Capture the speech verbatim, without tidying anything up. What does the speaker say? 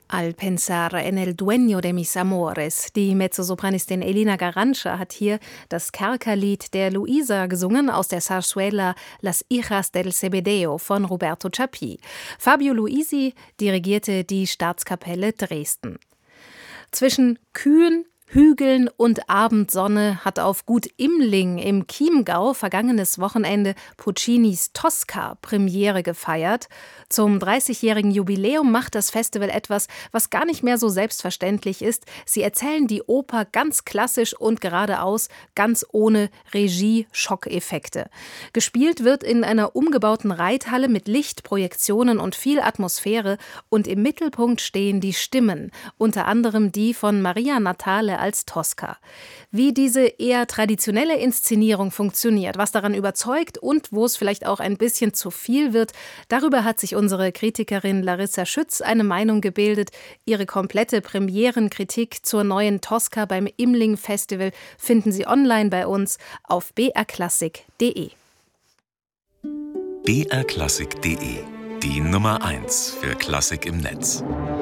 Al pensar en el dueño de mis amores. Die Mezzosopranistin Elena Garancha hat hier das Kerkerlied der Luisa gesungen aus der Zarzuela Las Hijas del Cebedeo von Roberto Chapí. Fabio Luisi dirigierte die Staatskapelle Dresden. Zwischen Kühen, Hügeln und Abendsonne hat auf Gut Immling im Chiemgau vergangenes Wochenende Puccinis Tosca Premiere gefeiert. Zum dreißigjährigen Jubiläum macht das Festival etwas, was gar nicht mehr so selbstverständlich ist. Sie erzählen die Oper ganz klassisch und geradeaus, ganz ohne Regie-Schockeffekte. Gespielt wird in einer umgebauten Reithalle mit Licht, Projektionen und viel Atmosphäre und im Mittelpunkt stehen die Stimmen, unter anderem die von Maria Natale als Tosca. Wie diese eher traditionelle Inszenierung funktioniert, was daran überzeugt und wo es vielleicht auch ein bisschen zu viel wird, darüber hat sich unsere Kritikerin Larissa Schütz eine Meinung gebildet. Ihre komplette Premierenkritik zur neuen Tosca beim Immling Festival finden Sie online bei uns auf b r klassik punkt d e. b r klassik punkt d e, die Nummer eins für Klassik im Netz.